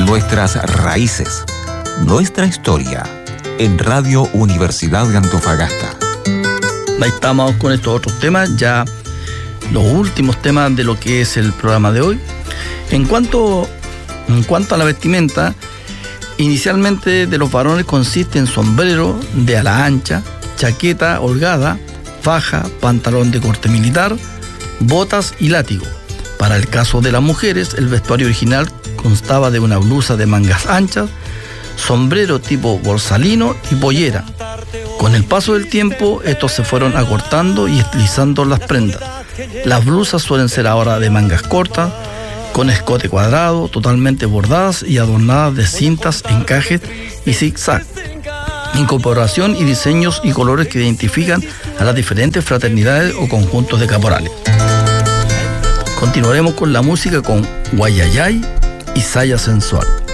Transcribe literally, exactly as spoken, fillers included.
nuestras raíces, nuestra historia, en Radio Universidad de Antofagasta. Ahí estamos con estos otros temas, ya los últimos temas de lo que es el programa de hoy. En cuanto, en cuanto a la vestimenta, inicialmente de los varones consiste en sombrero de ala ancha, chaqueta holgada, faja, pantalón de corte militar, botas y látigo. Para el caso de las mujeres, el vestuario original constaba de una blusa de mangas anchas, sombrero tipo borsalino y pollera. Con el paso del tiempo, estos se fueron acortando y estilizando las prendas. Las blusas suelen ser ahora de mangas cortas, con escote cuadrado, totalmente bordadas y adornadas de cintas, encajes y zigzag. Incorporación y diseños y colores que identifican a las diferentes fraternidades o conjuntos de caporales. Continuaremos con la música con Guayayay y Saya Sensual.